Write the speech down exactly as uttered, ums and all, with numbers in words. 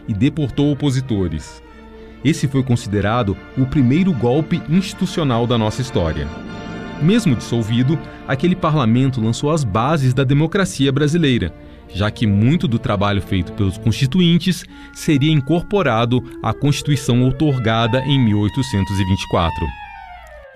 e deportou opositores. Esse foi considerado o primeiro golpe institucional da nossa história. Mesmo dissolvido, aquele parlamento lançou as bases da democracia brasileira, já que muito do trabalho feito pelos constituintes seria incorporado à Constituição outorgada em mil oitocentos e vinte e quatro.